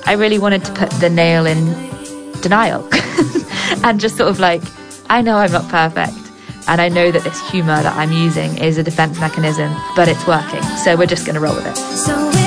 I really wanted to put the nail in denial and just sort of like, I know I'm not perfect, and I know that this humour that I'm using is a defence mechanism, but it's working, so we're just going to roll with it.